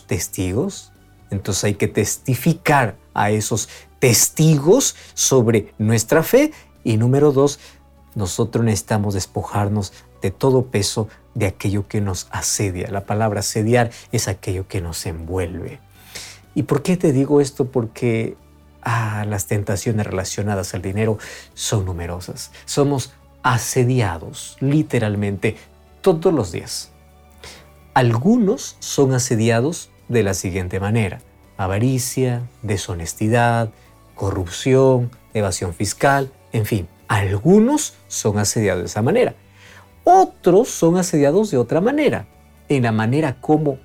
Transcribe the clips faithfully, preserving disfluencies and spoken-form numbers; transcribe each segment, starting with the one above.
somos testigos, entonces hay que testificar a esos testigos sobre nuestra fe. Y número dos, nosotros necesitamos despojarnos de todo peso de aquello que nos asedia. La palabra asediar es aquello que nos envuelve. ¿Y por qué te digo esto? Porque ah, las tentaciones relacionadas al dinero son numerosas. Somos asediados literalmente todos los días. Algunos son asediados de la siguiente manera: avaricia, deshonestidad, corrupción, evasión fiscal, en fin. Algunos son asediados de esa manera. Otros son asediados de otra manera, en la manera como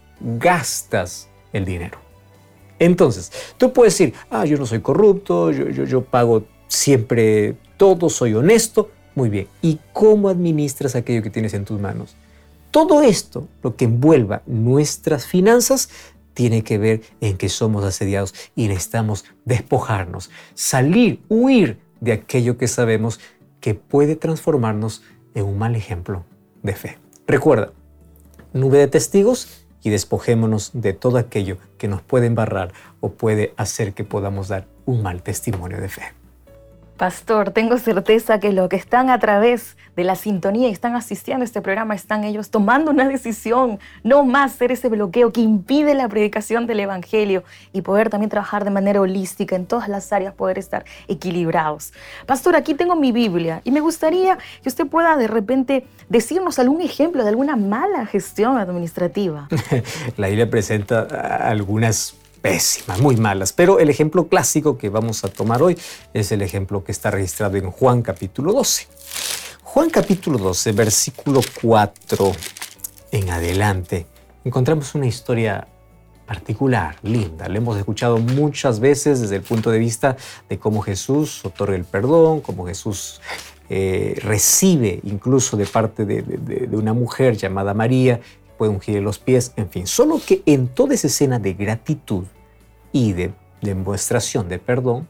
gastas el dinero. Entonces, tú puedes decir, ah, yo no soy corrupto, yo, yo, yo pago siempre todo, soy honesto. Muy bien. ¿Y cómo administras aquello que tienes en tus manos? Todo esto, lo que envuelva nuestras finanzas, tiene que ver en que somos asediados y necesitamos despojarnos, salir, huir de aquello que sabemos que puede transformarnos en un mal ejemplo de fe. Recuerda, nube de testigos, y despojémonos de todo aquello que nos puede embarrar o puede hacer que podamos dar un mal testimonio de fe. Pastor, tengo certeza que los que están a través de la sintonía y están asistiendo a este programa están ellos tomando una decisión, no más ser ese bloqueo que impide la predicación del Evangelio y poder también trabajar de manera holística en todas las áreas, poder estar equilibrados. Pastor, aquí tengo mi Biblia y me gustaría que usted pueda de repente decirnos algún ejemplo de alguna mala gestión administrativa. La Biblia presenta algunas pésimas, muy malas. Pero el ejemplo clásico que vamos a tomar hoy es el ejemplo que está registrado en Juan capítulo doce. Juan capítulo doce, versículo cuatro en adelante, encontramos una historia particular, linda. La hemos escuchado muchas veces desde el punto de vista de cómo Jesús otorga el perdón, cómo Jesús eh, recibe incluso de parte de, de, de una mujer llamada María, puede ungirle los pies, en fin. Solo que en toda esa escena de gratitud y de demostración de perdón,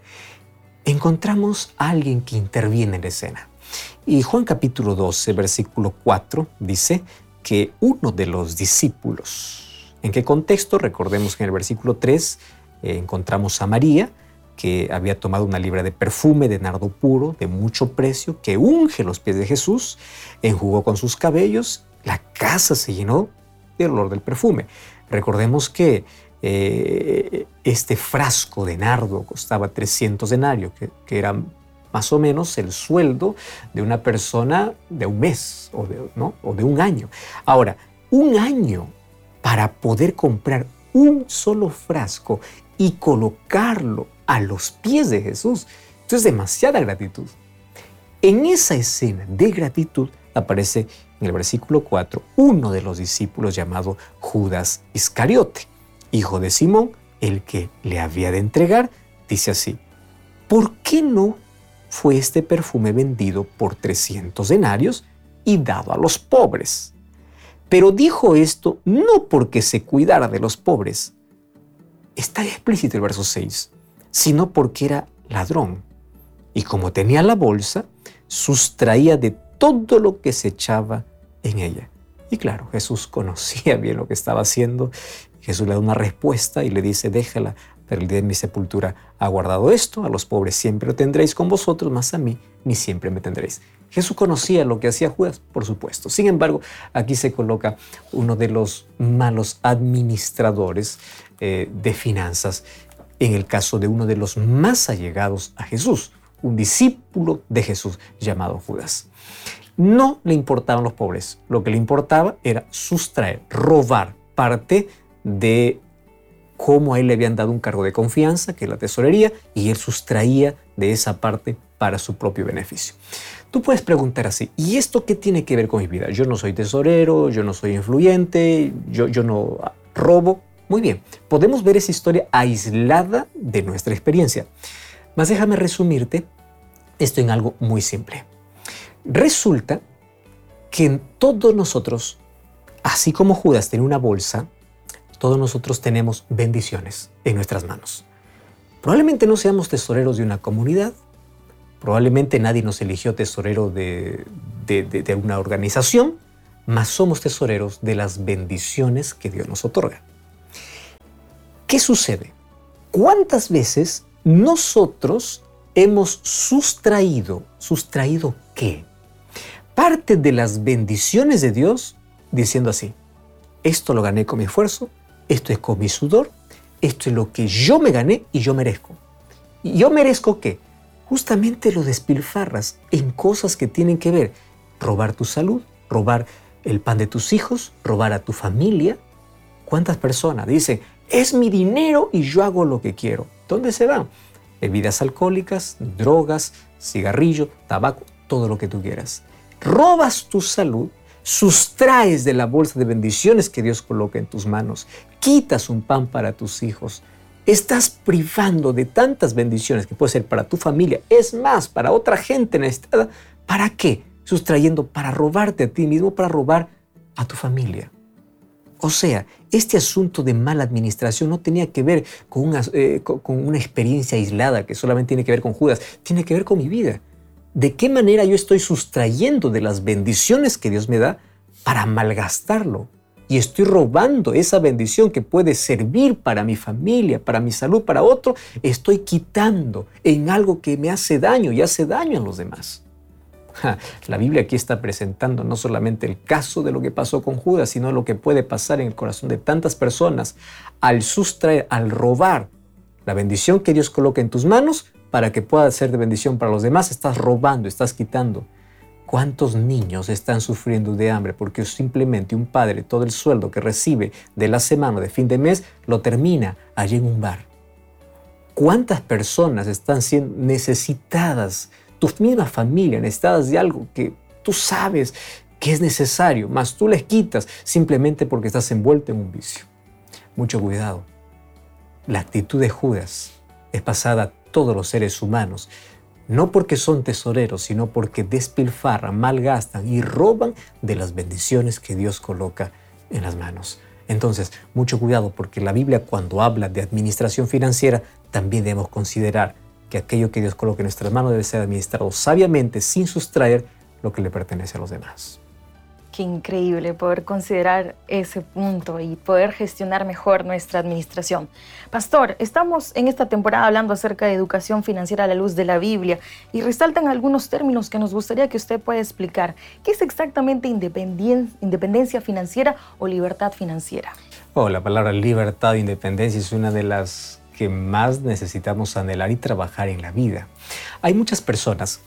encontramos a alguien que interviene en la escena. Y Juan capítulo doce, versículo cuatro, dice que uno de los discípulos, ¿en qué contexto? Recordemos que en el versículo tres eh, encontramos a María, que había tomado una libra de perfume de nardo puro, de mucho precio, que unge los pies de Jesús, enjugó con sus cabellos, la casa se llenó del olor del perfume. Recordemos que eh, este frasco de nardo costaba trescientos denarios, que, que era más o menos el sueldo de una persona de un mes o de, ¿no? o de un año. Ahora, un año para poder comprar un solo frasco y colocarlo a los pies de Jesús. Esto es demasiada gratitud. En esa escena de gratitud aparece en el versículo cuatro, uno de los discípulos llamado Judas Iscariote, hijo de Simón, el que le había de entregar, dice así: ¿por qué no fue este perfume vendido por trescientos denarios y dado a los pobres? Pero dijo esto no porque se cuidara de los pobres, está explícito el verso seis, sino porque era ladrón. Y como tenía la bolsa, sustraía de todo lo que se echaba en ella. Y claro, Jesús conocía bien lo que estaba haciendo. Jesús le da una respuesta y le dice: déjala, pero el día de mi sepultura ha guardado esto. A los pobres siempre lo tendréis con vosotros, mas a mí ni siempre me tendréis. Jesús conocía lo que hacía Judas, por supuesto. Sin embargo, aquí se coloca uno de los malos administradores eh, de finanzas, en el caso de uno de los más allegados a Jesús, un discípulo de Jesús llamado Judas. No le importaban los pobres, lo que le importaba era sustraer, robar parte de cómo a él le habían dado un cargo de confianza, que es la tesorería, y él sustraía de esa parte para su propio beneficio. Tú puedes preguntar así: ¿y esto qué tiene que ver con mi vida? Yo no soy tesorero, yo no soy influyente, yo, yo no robo. Muy bien, podemos ver esa historia aislada de nuestra experiencia. Mas déjame resumirte esto en algo muy simple. Resulta que en todos nosotros, así como Judas tenía una bolsa, todos nosotros tenemos bendiciones en nuestras manos. Probablemente no seamos tesoreros de una comunidad, probablemente nadie nos eligió tesorero de, de, de, de una organización, mas somos tesoreros de las bendiciones que Dios nos otorga. ¿Qué sucede? ¿Cuántas veces nosotros hemos sustraído, sustraído qué? Parte de las bendiciones de Dios diciendo así: esto lo gané con mi esfuerzo, esto es con mi sudor, esto es lo que yo me gané y yo merezco. ¿Y yo merezco qué? Justamente lo despilfarras en cosas que tienen que ver: robar tu salud, robar el pan de tus hijos, robar a tu familia. ¿Cuántas personas dicen, es mi dinero y yo hago lo que quiero? ¿Dónde se van? Bebidas alcohólicas, drogas, cigarrillo, tabaco, todo lo que tú quieras. Robas tu salud, sustraes de la bolsa de bendiciones que Dios coloca en tus manos, quitas un pan para tus hijos. Estás privando de tantas bendiciones que puede ser para tu familia, es más, para otra gente necesitada. ¿Para qué? Sustrayendo para robarte a ti mismo, para robar a tu familia. O sea, este asunto de mala administración no tenía que ver con una, eh, con, con una experiencia aislada que solamente tiene que ver con Judas, tiene que ver con mi vida. ¿De qué manera yo estoy sustrayendo de las bendiciones que Dios me da para malgastarlo? Y estoy robando esa bendición que puede servir para mi familia, para mi salud, para otro. Estoy quitando en algo que me hace daño y hace daño a los demás. Ja, la Biblia aquí está presentando no solamente el caso de lo que pasó con Judas, sino lo que puede pasar en el corazón de tantas personas al sustraer, al robar la bendición que Dios coloca en tus manos para que pueda ser de bendición para los demás. Estás robando, estás quitando. ¿Cuántos niños están sufriendo de hambre porque simplemente un padre todo el sueldo que recibe de la semana o de fin de mes lo termina allí en un bar? ¿Cuántas personas están siendo necesitadas, tu misma familia, necesitadas de algo que tú sabes que es necesario, mas tú les quitas simplemente porque estás envuelto en un vicio? Mucho cuidado. La actitud de Judas es pasada a todos los seres humanos, no porque son tesoreros, sino porque despilfarran, malgastan y roban de las bendiciones que Dios coloca en las manos. Entonces, mucho cuidado, porque la Biblia, cuando habla de administración financiera, también debemos considerar que aquello que Dios coloca en nuestras manos debe ser administrado sabiamente, sin sustraer lo que le pertenece a los demás. Qué increíble poder considerar ese punto y poder gestionar mejor nuestra administración. Pastor, estamos en esta temporada hablando acerca de educación financiera a la luz de la Biblia y resaltan algunos términos que nos gustaría que usted pueda explicar. ¿Qué es exactamente independien- independencia financiera o libertad financiera? Oh, la palabra libertad e independencia es una de las que más necesitamos anhelar y trabajar en la vida. Hay muchas personas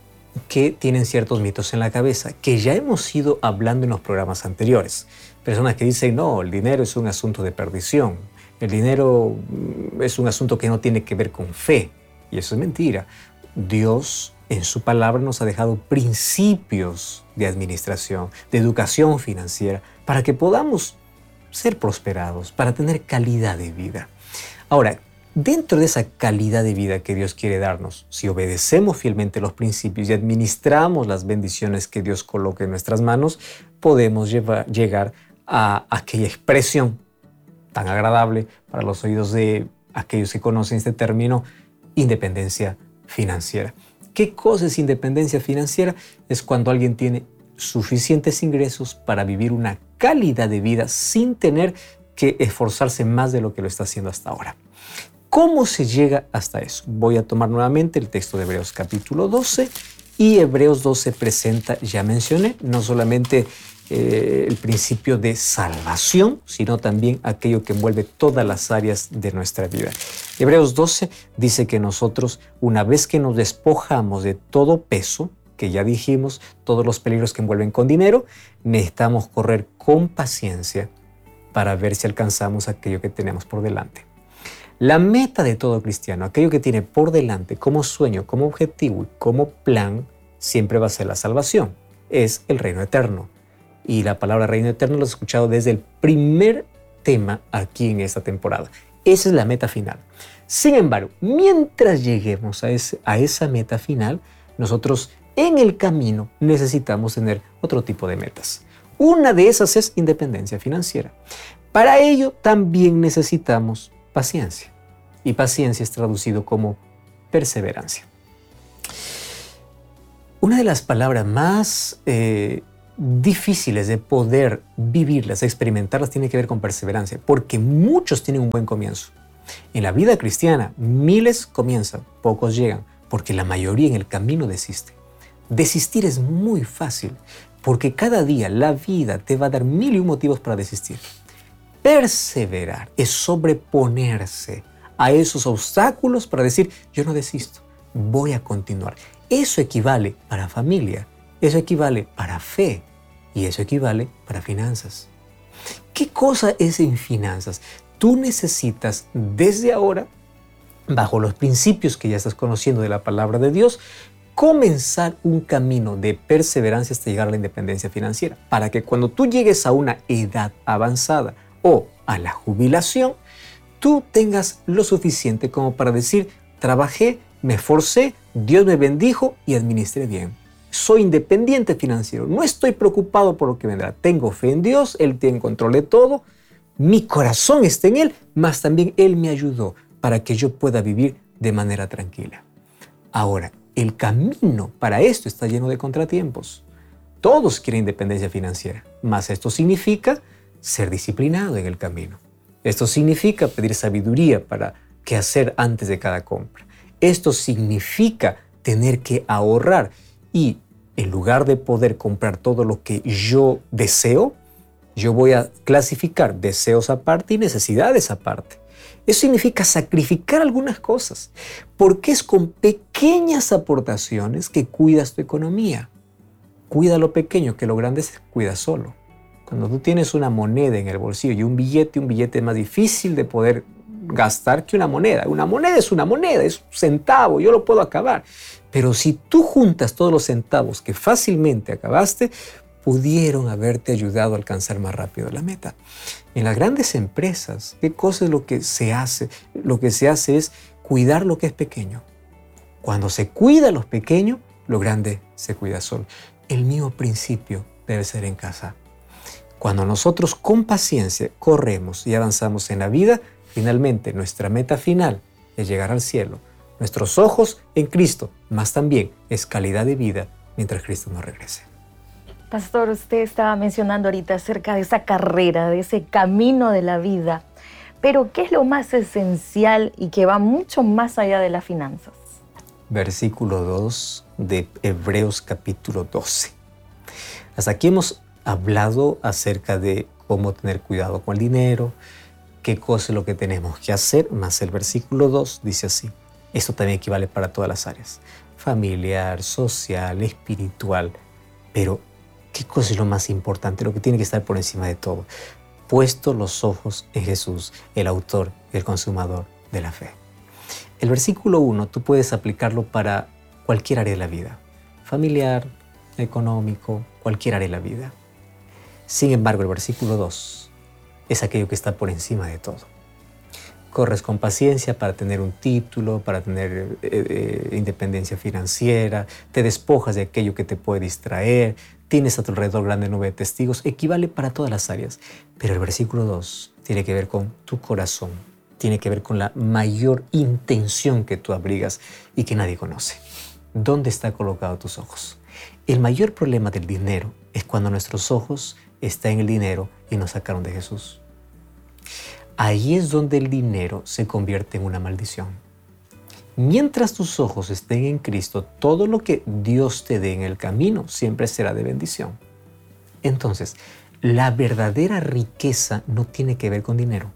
que tienen ciertos mitos en la cabeza, que ya hemos ido hablando en los programas anteriores. Personas que dicen, no, el dinero es un asunto de perdición, el dinero es un asunto que no tiene que ver con fe. Y eso es mentira. Dios en su palabra nos ha dejado principios de administración, de educación financiera, para que podamos ser prosperados, para tener calidad de vida. Ahora, dentro de esa calidad de vida que Dios quiere darnos, si obedecemos fielmente los principios y administramos las bendiciones que Dios coloca en nuestras manos, podemos llevar, llegar a aquella expresión tan agradable para los oídos de aquellos que conocen este término, independencia financiera. ¿Qué cosa es independencia financiera? Es cuando alguien tiene suficientes ingresos para vivir una calidad de vida sin tener que esforzarse más de lo que lo está haciendo hasta ahora. ¿Cómo se llega hasta eso? Voy a tomar nuevamente el texto de Hebreos capítulo doce y Hebreos doce presenta, ya mencioné, no solamente eh, el principio de salvación, sino también aquello que envuelve todas las áreas de nuestra vida. Hebreos doce dice que nosotros, una vez que nos despojamos de todo peso, que ya dijimos, todos los peligros que envuelven con dinero, necesitamos correr con paciencia para ver si alcanzamos aquello que tenemos por delante. La meta de todo cristiano, aquello que tiene por delante como sueño, como objetivo y como plan, siempre va a ser la salvación. Es el reino eterno. Y la palabra reino eterno lo he escuchado desde el primer tema aquí en esta temporada. Esa es la meta final. Sin embargo, mientras lleguemos a, ese, a esa meta final, nosotros en el camino necesitamos tener otro tipo de metas. Una de esas es independencia financiera. Para ello también necesitamos paciencia. Y paciencia es traducido como perseverancia. Una de las palabras más eh, difíciles de poder vivirlas, experimentarlas, tiene que ver con perseverancia, porque muchos tienen un buen comienzo. En la vida cristiana, miles comienzan, pocos llegan, porque la mayoría en el camino desiste. Desistir es muy fácil, porque cada día la vida te va a dar mil y un motivos para desistir. Perseverar es sobreponerse a esos obstáculos para decir, yo no desisto, voy a continuar. Eso equivale para familia, eso equivale para fe y eso equivale para finanzas. ¿Qué cosa es en finanzas? Tú necesitas desde ahora, bajo los principios que ya estás conociendo de la palabra de Dios, comenzar un camino de perseverancia hasta llegar a la independencia financiera, para que cuando tú llegues a una edad avanzada o a la jubilación, tú tengas lo suficiente como para decir, trabajé, me esforcé, Dios me bendijo y administré bien. Soy independiente financiero, no estoy preocupado por lo que vendrá. Tengo fe en Dios, Él tiene control de todo, mi corazón está en Él, mas también Él me ayudó para que yo pueda vivir de manera tranquila. Ahora, el camino para esto está lleno de contratiempos. Todos quieren independencia financiera, mas esto significa ser disciplinado en el camino. Esto significa pedir sabiduría para qué hacer antes de cada compra. Esto significa tener que ahorrar y en lugar de poder comprar todo lo que yo deseo, yo voy a clasificar deseos aparte y necesidades aparte. Eso significa sacrificar algunas cosas, porque es con pequeñas aportaciones que cuidas tu economía. Cuida lo pequeño, que lo grande se cuida solo. Cuando tú tienes una moneda en el bolsillo y un billete, un billete es más difícil de poder gastar que una moneda. Una moneda es una moneda, es un centavo, yo lo puedo acabar. Pero si tú juntas todos los centavos que fácilmente acabaste, pudieron haberte ayudado a alcanzar más rápido la meta. En las grandes empresas, ¿qué cosa es lo que se hace? Lo que se hace es cuidar lo que es pequeño. Cuando se cuida lo pequeño, lo grande se cuida solo. El mismo principio debe ser en casa. Cuando nosotros con paciencia corremos y avanzamos en la vida, finalmente nuestra meta final es llegar al cielo. Nuestros ojos en Cristo, más también es calidad de vida mientras Cristo no regrese. Pastor, usted estaba mencionando ahorita acerca de esa carrera, de ese camino de la vida, pero ¿qué es lo más esencial y que va mucho más allá de las finanzas? Versículo dos de Hebreos capítulo doce. Hasta aquí hemos hablado acerca de cómo tener cuidado con el dinero, qué cosa es lo que tenemos que hacer, más el versículo dos dice así. Esto también equivale para todas las áreas, familiar, social, espiritual, pero ¿qué cosa es lo más importante, lo que tiene que estar por encima de todo? Puesto los ojos en Jesús, el autor y el consumador de la fe. El versículo uno tú puedes aplicarlo para cualquier área de la vida, familiar, económico, cualquier área de la vida. Sin embargo, el versículo dos es aquello que está por encima de todo. Corres con paciencia para tener un título, para tener eh, eh, independencia financiera, te despojas de aquello que te puede distraer, tienes a tu alrededor grande nube de testigos, equivale para todas las áreas. Pero el versículo dos tiene que ver con tu corazón, tiene que ver con la mayor intención que tú abrigas y que nadie conoce. ¿Dónde están colocados tus ojos? El mayor problema del dinero es cuando nuestros ojos están en el dinero y nos sacaron de Jesús. Ahí es donde el dinero se convierte en una maldición. Mientras tus ojos estén en Cristo, todo lo que Dios te dé en el camino siempre será de bendición. Entonces, la verdadera riqueza no tiene que ver con dinero.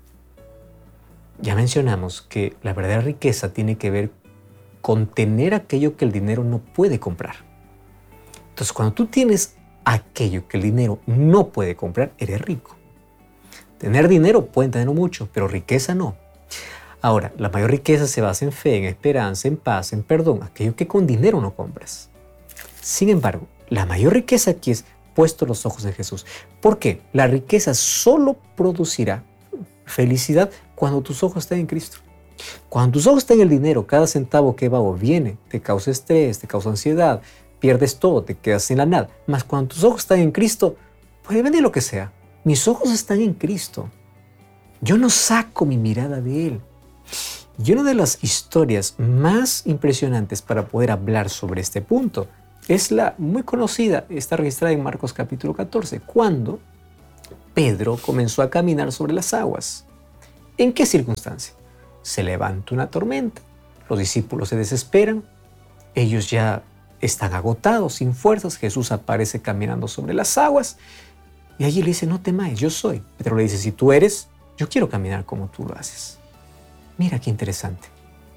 Ya mencionamos que la verdadera riqueza tiene que ver con tener aquello que el dinero no puede comprar. Entonces, cuando tú tienes aquello que el dinero no puede comprar, eres rico. Tener dinero pueden tenerlo mucho, pero riqueza no. Ahora, la mayor riqueza se basa en fe, en esperanza, en paz, en perdón, aquello que con dinero no compras. Sin embargo, la mayor riqueza aquí es puesto los ojos en Jesús. ¿Por qué? La riqueza solo producirá felicidad cuando tus ojos estén en Cristo. Cuando tus ojos estén en el dinero, cada centavo que va o viene te causa estrés, te causa ansiedad, pierdes todo, te quedas sin la nada. Mas cuando tus ojos están en Cristo, puede venir lo que sea. Mis ojos están en Cristo. Yo no saco mi mirada de Él. Y una de las historias más impresionantes para poder hablar sobre este punto es la muy conocida, está registrada en Marcos capítulo catorce, cuando Pedro comenzó a caminar sobre las aguas. ¿En qué circunstancia? Se levanta una tormenta, los discípulos se desesperan, ellos ya están agotados, sin fuerzas. Jesús aparece caminando sobre las aguas y allí le dice: no temáis, yo soy. Pedro le dice: si tú eres, yo quiero caminar como tú lo haces. Mira qué interesante.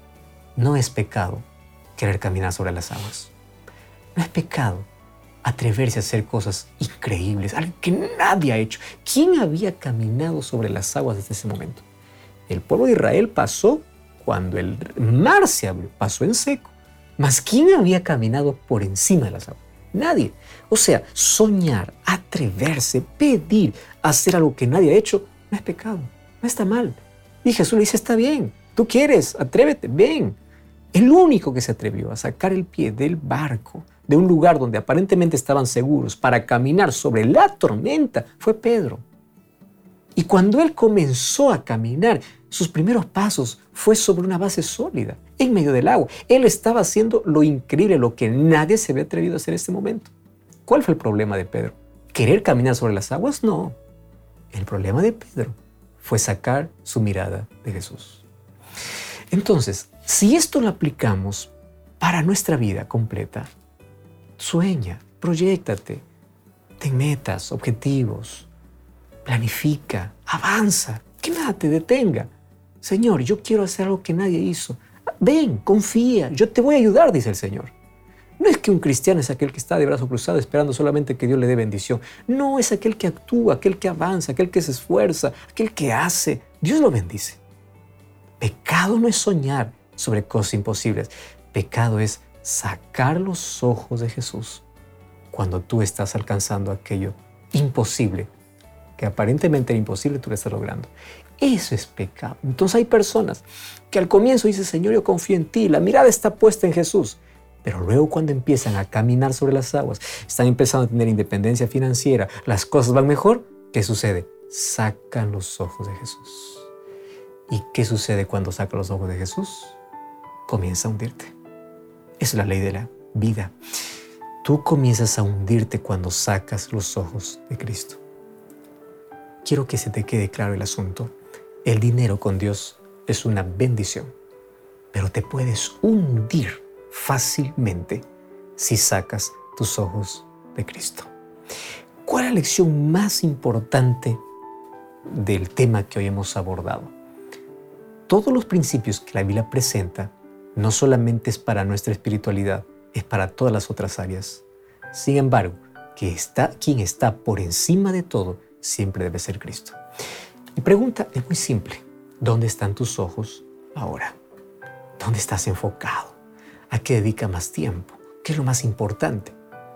No es pecado querer caminar sobre las aguas. No es pecado atreverse a hacer cosas increíbles, algo que nadie ha hecho. ¿Quién había caminado sobre las aguas desde ese momento? El pueblo de Israel pasó cuando el mar se abrió, pasó en seco. Mas ¿quién había caminado por encima de las aguas? Nadie. O sea, soñar, atreverse, pedir, hacer algo que nadie ha hecho, no es pecado, no está mal. Y Jesús le dice: está bien, tú quieres, atrévete, ven. El único que se atrevió a sacar el pie del barco, de un lugar donde aparentemente estaban seguros, para caminar sobre la tormenta, fue Pedro. Y cuando él comenzó a caminar, sus primeros pasos fue sobre una base sólida, en medio del agua. Él estaba haciendo lo increíble, lo que nadie se había atrevido a hacer en este momento. ¿Cuál fue el problema de Pedro? ¿Querer caminar sobre las aguas? No. El problema de Pedro fue sacar su mirada de Jesús. Entonces, si esto lo aplicamos para nuestra vida completa, sueña, proyéctate, ten metas, objetivos, planifica, avanza, que nada te detenga. Señor, yo quiero hacer algo que nadie hizo. Ven, confía, yo te voy a ayudar, dice el Señor. No es que un cristiano es aquel que está de brazo cruzado esperando solamente que Dios le dé bendición. No, es aquel que actúa, aquel que avanza, aquel que se esfuerza, aquel que hace. Dios lo bendice. Pecado no es soñar sobre cosas imposibles. Pecado es sacar los ojos de Jesús cuando tú estás alcanzando aquello imposible, que aparentemente era imposible, tú lo estás logrando. Eso es pecado. Entonces hay personas que al comienzo dicen: Señor, yo confío en ti, la mirada está puesta en Jesús. Pero luego, cuando empiezan a caminar sobre las aguas, están empezando a tener independencia financiera, las cosas van mejor, ¿qué sucede? Sacan los ojos de Jesús. ¿Y qué sucede cuando sacan los ojos de Jesús? Comienza a hundirte. Esa es la ley de la vida. Tú comienzas a hundirte cuando sacas los ojos de Cristo. Quiero que se te quede claro el asunto. El dinero con Dios es una bendición, pero te puedes hundir fácilmente si sacas tus ojos de Cristo. ¿Cuál es la lección más importante del tema que hoy hemos abordado? Todos los principios que la Biblia presenta no solamente es para nuestra espiritualidad, es para todas las otras áreas. Sin embargo, que está, quien está por encima de todo siempre debe ser Cristo. Mi pregunta es muy simple. ¿Dónde están tus ojos ahora? ¿Dónde estás enfocado? ¿A qué dedica más tiempo? ¿Qué es lo más importante?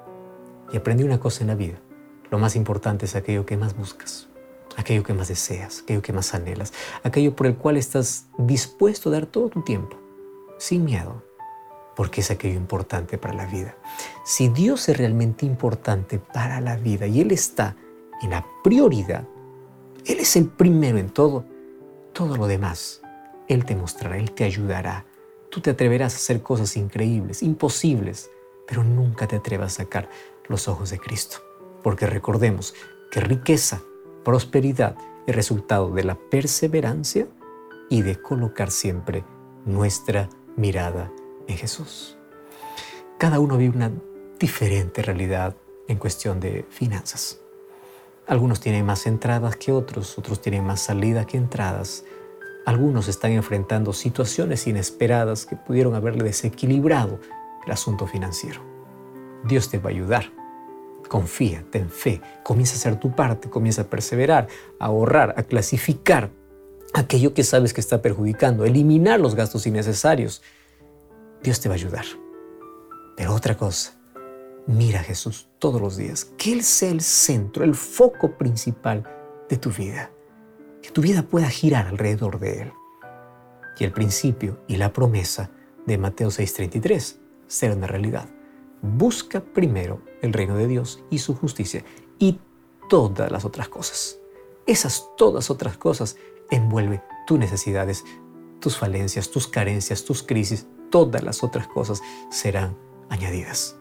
Y aprendí una cosa en la vida. Lo más importante es aquello que más buscas, aquello que más deseas, aquello que más anhelas, aquello por el cual estás dispuesto a dar todo tu tiempo, sin miedo, porque es aquello importante para la vida. Si Dios es realmente importante para la vida y Él está en la prioridad, Él es el primero en todo, todo lo demás, Él te mostrará, Él te ayudará. Tú te atreverás a hacer cosas increíbles, imposibles, pero nunca te atrevas a sacar los ojos de Cristo. Porque recordemos que riqueza, prosperidad es resultado de la perseverancia y de colocar siempre nuestra mirada en Jesús. Cada uno vive una diferente realidad en cuestión de finanzas. Algunos tienen más entradas que otros, otros tienen más salidas que entradas. Algunos están enfrentando situaciones inesperadas que pudieron haberle desequilibrado el asunto financiero. Dios te va a ayudar. Confía, ten fe, comienza a hacer tu parte, comienza a perseverar, a ahorrar, a clasificar aquello que sabes que está perjudicando, eliminar los gastos innecesarios. Dios te va a ayudar. Pero otra cosa, mira a Jesús todos los días, que Él sea el centro, el foco principal de tu vida. Que tu vida pueda girar alrededor de Él. Y el principio y la promesa de Mateo seis treinta y tres será una realidad. Busca primero el reino de Dios y su justicia y todas las otras cosas. Esas todas otras cosas envuelven tus necesidades, tus falencias, tus carencias, tus crisis. Todas las otras cosas serán añadidas.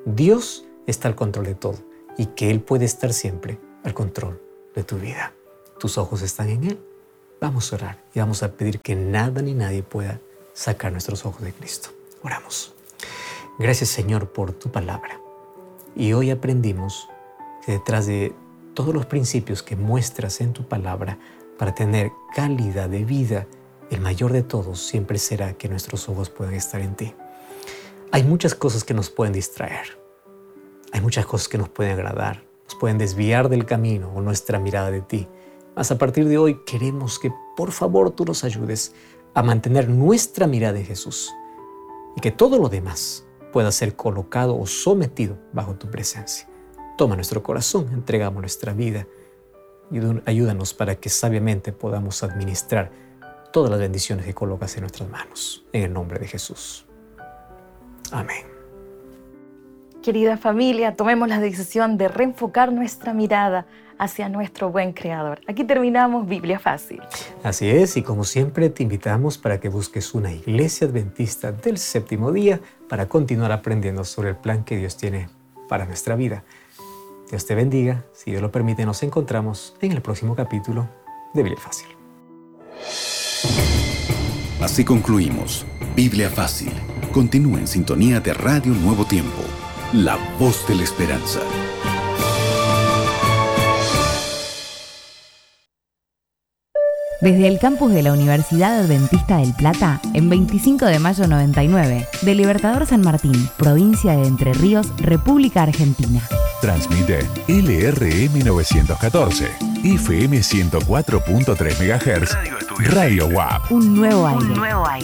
Dios está al control de todo y que Él puede estar siempre al control de tu vida. Tus ojos están en Él. Vamos a orar y vamos a pedir que nada ni nadie pueda sacar nuestros ojos de Cristo. Oramos. Gracias, Señor, por tu palabra. Y hoy aprendimos que detrás de todos los principios que muestras en tu palabra para tener calidad de vida, el mayor de todos siempre será que nuestros ojos puedan estar en ti. Hay muchas cosas que nos pueden distraer. Hay muchas cosas que nos pueden agradar, nos pueden desviar del camino o nuestra mirada de ti. Mas a partir de hoy queremos que por favor tú nos ayudes a mantener nuestra mirada en Jesús y que todo lo demás pueda ser colocado o sometido bajo tu presencia. Toma nuestro corazón, entregamos nuestra vida y ayúdanos para que sabiamente podamos administrar todas las bendiciones que colocas en nuestras manos. En el nombre de Jesús. Amén. Querida familia, tomemos la decisión de reenfocar nuestra mirada hacia nuestro buen Creador. Aquí terminamos Biblia Fácil. Así es, y como siempre te invitamos para que busques una iglesia adventista del séptimo día para continuar aprendiendo sobre el plan que Dios tiene para nuestra vida. Dios te bendiga. Si Dios lo permite, nos encontramos en el próximo capítulo de Biblia Fácil. Así concluimos Biblia Fácil. Continúa en sintonía de Radio Nuevo Tiempo, la voz de la esperanza. Desde el campus de la Universidad Adventista del Plata, en veinticinco de mayo noventa y nueve, de Libertador San Martín, provincia de Entre Ríos, República Argentina. Transmite L R M novecientos catorce, F M ciento cuatro punto tres megahertz, Radio W A P. Un nuevo aire. Un nuevo aire.